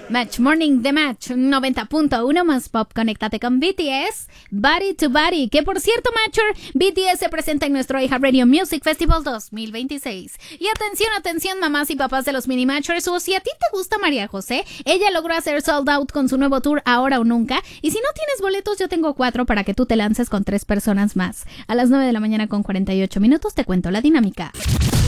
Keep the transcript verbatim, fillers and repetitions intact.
Match Morning de Match noventa punto uno más pop. Conéctate con B T S, Body to Body. Que por cierto, Matcher, B T S se presenta en nuestro iHeartRadio Music Festival dos mil veintiséis. Y atención, atención, mamás y papás de los mini Matchers. O si a ti te gusta María José, ella logró hacer sold out con su nuevo tour Ahora o Nunca. Y si no tienes boletos, yo tengo cuatro para que tú te lances con tres personas más. A las nueve de la mañana con cuarenta y ocho minutos te cuento la dinámica.